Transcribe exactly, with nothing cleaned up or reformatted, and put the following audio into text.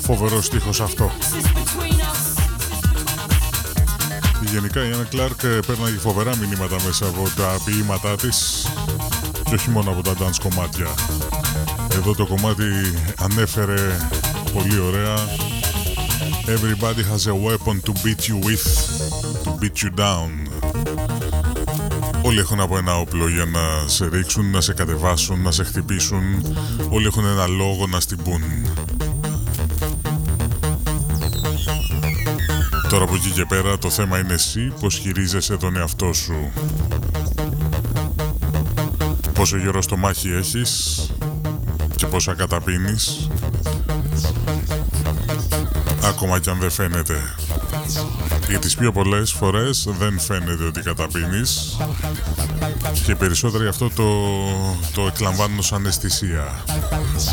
Φοβερό στίχος αυτό. Γενικά η Άννα Κλάρκ παίρναγε φοβερά μηνύματα μέσα από τα ποίηματά της και όχι μόνο από τα dance κομμάτια. Εδώ το κομμάτι ανέφερε πολύ ωραία. Everybody has a weapon to beat you with, to beat you down. Όλοι έχουν από ένα όπλο για να σε ρίξουν, να σε κατεβάσουν, να σε χτυπήσουν. Όλοι έχουν ένα λόγο να στυμπούν. Τώρα από εκεί και πέρα το θέμα είναι εσύ πως χειρίζεσαι τον εαυτό σου. Πόσο γερό στο μάχη έχεις και πόσα καταπίνεις, ακόμα κι αν δεν φαίνεται. Για τις πιο πολλές φορές δεν φαίνεται ότι καταπίνεις και περισσότερο αυτό το, το εκλαμβάνουν σαν αισθησία.